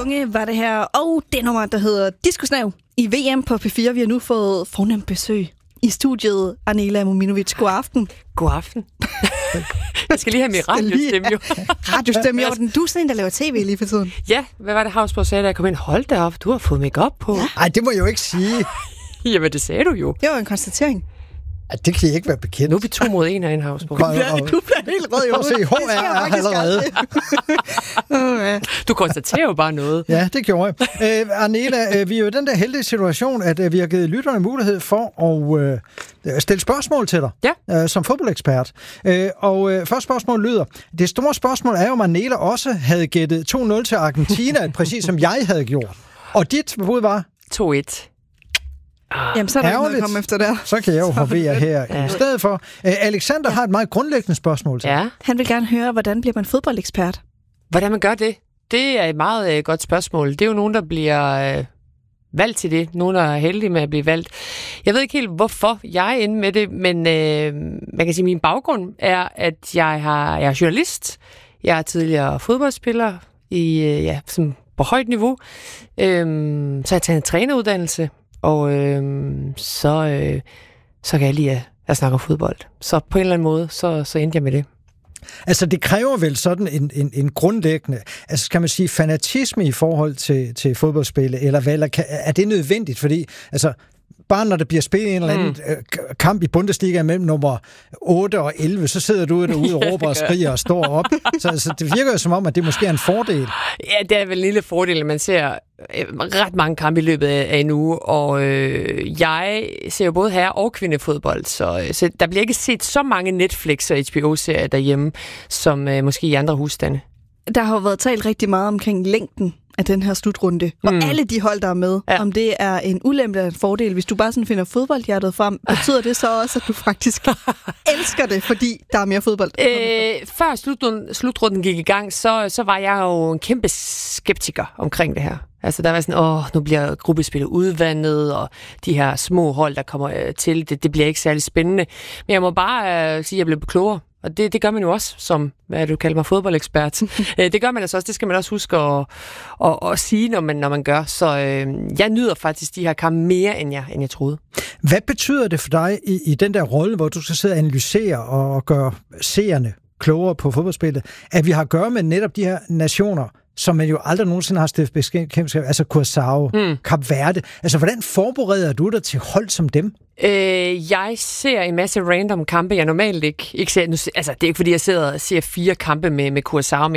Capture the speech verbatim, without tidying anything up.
Bunge var det her, og det nummer, der hedder Diskusnav i V M på P fire. Vi har nu fået fornemt besøg i studiet. Arnela Mominovic, god aften. God aften. Jeg skal lige have min radiostemme, jo. Radiostemme, jo. Du er sådan en, der laver tv lige for tiden. Ja, hvad var det, Havsborg sagde, da jeg kom ind? Hold da op, du har fået make-up på. Nej, ja. Det må jeg jo ikke sige. Jamen, det sagde du jo. Det var en konstatering. Ja, det kan jeg ikke være bekendt. Nu er vi to mod en herinde, Havsborg. Du bliver, du bliver helt rød i hovedet. Se, H R er allerede. Du konstaterer jo bare noget. Ja, det gjorde jeg. Øh, Arnela, øh, vi er jo i den der heldige situation, at øh, vi har givet lytterne mulighed for at øh, stille spørgsmål til dig, ja. øh, som fodboldekspert. Øh, og øh, første spørgsmål lyder, det store spørgsmål er jo, om Arnela også havde gættet to nul til Argentina, præcis som jeg havde gjort. Og dit bud var? to et. Jamen, så er der ikke noget at komme efter der. Så kan jeg jo hovere her ja. i stedet for. Uh, Alexander ja. har et meget grundlæggende spørgsmål til. Ja. Han vil gerne høre, hvordan bliver man fodboldekspert? Hvordan man gør det? Det er et meget uh, godt spørgsmål. Det er jo nogen, der bliver uh, valgt til det. Nogen, der er heldige med at blive valgt. Jeg ved ikke helt, hvorfor jeg er inde med det, men uh, man kan sige, at min baggrund er, at jeg, har, jeg er journalist. Jeg er tidligere fodboldspiller i, uh, ja, som på højt niveau. Uh, så har jeg taget en træneruddannelse. Og øh, så, øh, så kan jeg lide at, at snakke om fodbold. Så på en eller anden måde, så, så endte jeg med det. Altså, det kræver vel sådan en, en, en grundlæggende, altså kan man sige, fanatisme i forhold til, til fodboldspil, eller hvad, eller kan, er det nødvendigt? Fordi, altså, bare når der bliver spillet en eller anden mm. kamp i Bundesliga mellem nummer otte og elleve, så sidder du derude og råber og skriger og står op. Så altså, det virker jo som om, at det måske er en fordel. Ja, det er vel en lille fordel, at man ser ret mange kampe i løbet af en uge, og øh, jeg ser jo både herre- og kvindefodbold, så, så der bliver ikke set så mange Netflix- og H B O-serier derhjemme, som øh, måske i andre husstande. Der har jo været talt rigtig meget omkring længden af den her slutrunde. Og mm. alle de hold, der er med, ja. om det er en ulempe eller en fordel. Hvis du bare sådan finder fodboldhjertet frem, betyder det så også, at du faktisk elsker det, fordi der er mere fodbold? Øh, før slutrunden, slutrunden gik i gang, så, så var jeg jo en kæmpe skeptiker omkring det her. Altså, der var sådan, åh, nu bliver gruppespillet udvandet, og de her små hold, der kommer øh, til, det, det bliver ikke særlig spændende. Men jeg må bare øh, sige, at jeg blev klogere. Og det, det gør man jo også, som, hvad du kalder mig, fodboldekspert. Det gør man altså også, det skal man også huske at, at, at sige, når man, når man gør. Så øh, jeg nyder faktisk de her kampe mere, end jeg, end jeg troede. Hvad betyder det for dig i, i den der rolle, hvor du skal sidde og analysere og gøre seerne klogere på fodboldspillet, at vi har at gøre med netop de her nationer, som man jo aldrig nogensinde har stiftet bekendtskab, altså Curaçao, mm. Kap Verde. Altså, hvordan forbereder du dig til hold som dem? Øh, jeg ser en masse random kampe, jeg normalt ikke, ikke ser. Nu, altså, det er ikke, fordi jeg sidder og ser fire kampe med, med Curaçao,